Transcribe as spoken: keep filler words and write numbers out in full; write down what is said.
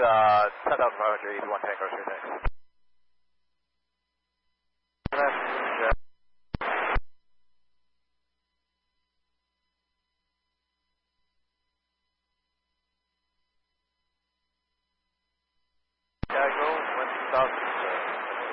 uh, ten thousand five hundred eighty-one Tango, sure, thanks.